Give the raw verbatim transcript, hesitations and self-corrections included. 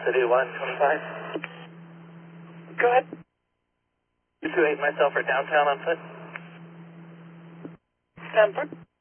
City one twenty-five. Go ahead. two two eight myself for downtown on foot. Stanford.